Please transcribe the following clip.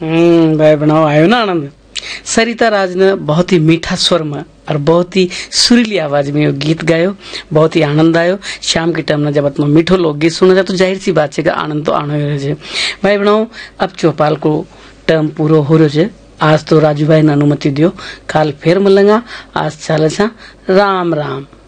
भाई बनाओ आयो ना आनंद। सरिता राज ने बहुत ही मीठा स्वर में और बहुत ही सुरीली आवाज में ये गीत गायो, बहुत ही आनंद आयो। शाम के टाइम में जब इतना मीठो लोकगीत सुना जाए तो जाहिर सी बात है कि आनंद तो आनो ही रहे। भाई बनाओ अब चौपाल को टर्म पूरो हो रहे। आज तो राजू भाई ने अनुमति दियो, काल फिर मिलेंगा। आज चले राम राम।